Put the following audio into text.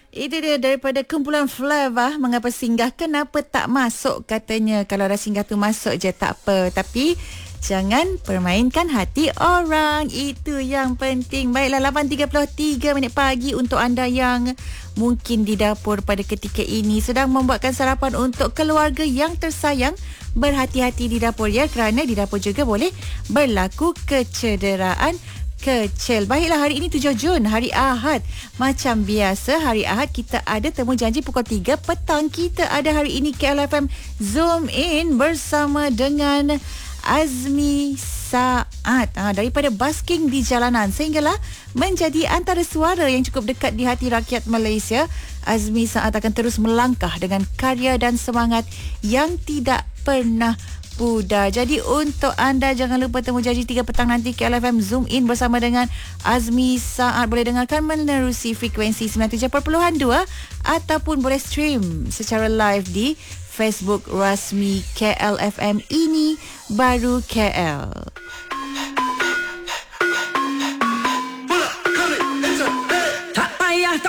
Itu dia daripada kumpulan Flavor. Mengapa singgah, kenapa tak masuk katanya. Kalau dah singgah tu masuk je tak apa. Tapi jangan permainkan hati orang. Itu yang penting. Baiklah, 8.33 minit pagi untuk anda yang mungkin di dapur pada ketika ini sedang membuatkan sarapan untuk keluarga yang tersayang. Berhati-hati di dapur ya, kerana di dapur juga boleh berlaku kecederaan kecil. Baiklah, hari ini 7 Jun, hari Ahad. Macam biasa, hari Ahad kita ada temu janji pukul 3 petang. Kita ada hari ini KLFM Zoom In bersama dengan Azmi Saad. Daripada basking di jalanan sehinggalah menjadi antara suara yang cukup dekat di hati rakyat Malaysia. Azmi Saad akan terus melangkah dengan karya dan semangat yang tidak pernah pudar. Jadi untuk anda jangan lupa temu janji 3 petang nanti KLFM Zoom In bersama dengan Azmi Saad. Boleh dengarkan menerusi frekuensi 97.2 ataupun boleh stream secara live di Facebook rasmi KLFM Ini Baru KL.